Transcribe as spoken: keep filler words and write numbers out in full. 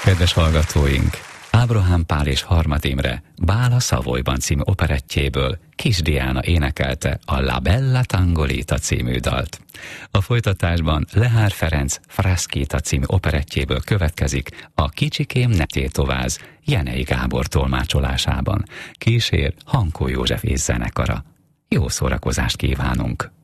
Kedves hallgatóink, Ábrahám Pál és Harmat Imre Bála Szavolyban című operettjéből Kis Diana énekelte a La Bella Tangolita című dalt. A folytatásban Lehár Ferenc Fraszkita című operettjéből következik a Kicsikém ne tétováz Jenei Gábor tolmácsolásában. Kísér Hankó József és zenekara. Jó szórakozást kívánunk!